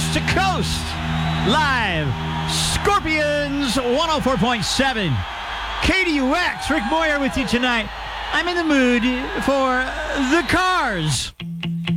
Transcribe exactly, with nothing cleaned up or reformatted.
coast to coast. Live. Scorpions one oh four point seven. K D U X. Rick Moyer with you tonight. I'm in the mood for the Cars.